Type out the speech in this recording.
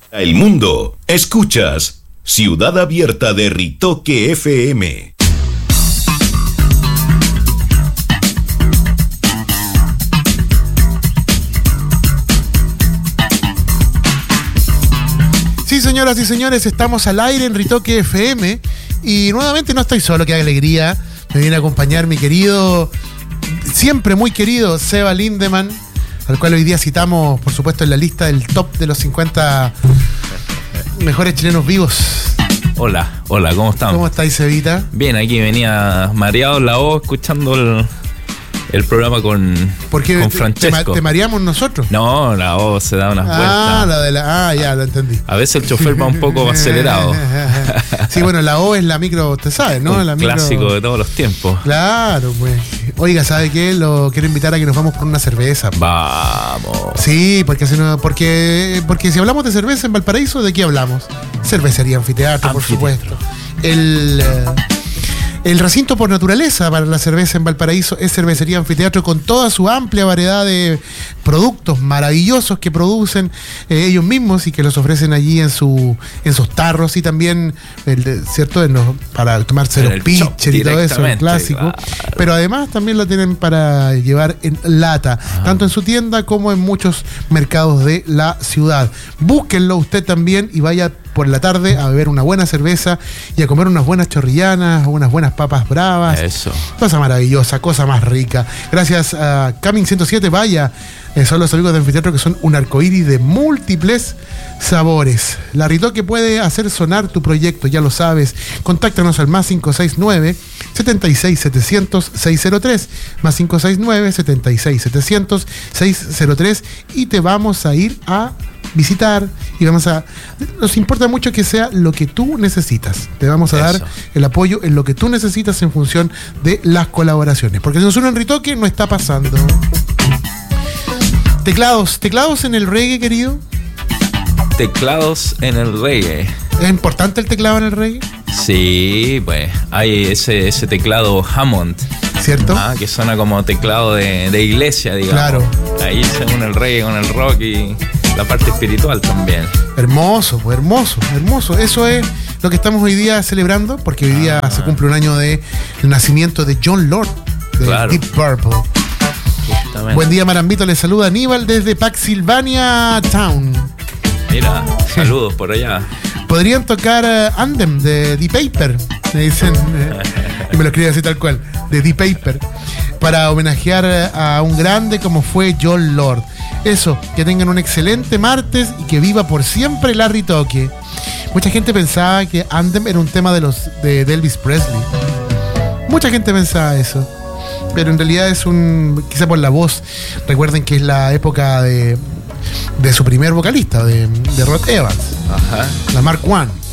El mundo, escuchas Ciudad Abierta de Ritoque FM. Sí, señoras y señores, estamos al aire en Ritoque FM y nuevamente no estoy solo, qué alegría. Me viene a acompañar mi querido, siempre muy querido, Seba Lindemann, al cual hoy día citamos, por supuesto, en la lista del top de los 50 mejores chilenos vivos. Hola, ¿cómo estamos? ¿Cómo estáis, Sebita? Bien, aquí venía mareado en la voz escuchando el programa con Francesco. ¿Te mareamos nosotros? No, la voz se da unas vueltas. Ya, lo entendí. A veces el chofer va un poco acelerado. Sí, bueno, la O es la micro, usted sabe, ¿no? La micro... clásico de todos los tiempos. Claro, pues. Oiga, ¿sabe qué? Lo quiero invitar a que nos vamos por una cerveza. Vamos. Sí, porque si hablamos de cerveza en Valparaíso, ¿de qué hablamos? Cervecería Anfiteatro, por supuesto. El recinto por naturaleza para la cerveza en Valparaíso es Cervecería Anfiteatro, con toda su amplia variedad de productos maravillosos que producen ellos mismos y que los ofrecen allí en sus tarros, y también, ¿cierto? Para tomarse los pitcher y todo eso, el clásico. Claro. Pero además también lo tienen para llevar en lata, tanto en su tienda como en muchos mercados de la ciudad. Búsquenlo usted también y vaya por la tarde a beber una buena cerveza y a comer unas buenas chorrillanas, unas buenas papas bravas. Eso. Cosa maravillosa, cosa más rica. Gracias a Coming 107, vaya. Son los amigos de Anfiteatro, que son un arcoíris de múltiples sabores. La Ritoque puede hacer sonar tu proyecto, ya lo sabes. Contáctanos al más 569-76-700-603, más 569-76-700-603, y te vamos a ir a visitar y nos importa mucho que sea lo que tú necesitas. Te vamos a dar el apoyo en lo que tú necesitas en función de las colaboraciones, porque si nos uno en Ritoque no está pasando. Teclados en el reggae, querido. Teclados en el reggae. ¿Es importante el teclado en el reggae? Sí, pues hay ese teclado Hammond, ¿cierto? Que suena como teclado de iglesia, digamos. Claro. Ahí se une el reggae con el rock y la parte espiritual también. Hermoso. Eso es lo que estamos hoy día celebrando, porque hoy día se cumple un año del nacimiento de Jon Lord, de Deep Purple. Justamente. Buen día, Marambito, le saluda Aníbal desde Paxilvania Town. Mira, saludos por allá. Podrían tocar Anthem de The Paper, me dicen, y me lo escriben así tal cual, de The Paper, para homenajear a un grande como fue Jon Lord. Eso, que tengan un excelente martes y que viva por siempre la Ritoque. Mucha gente pensaba que Anthem era un tema de Elvis Presley. Mucha gente pensaba eso, pero en realidad es quizá por la voz. Recuerden que es la época de su primer vocalista, de Rod Evans. Ajá. La Mark I.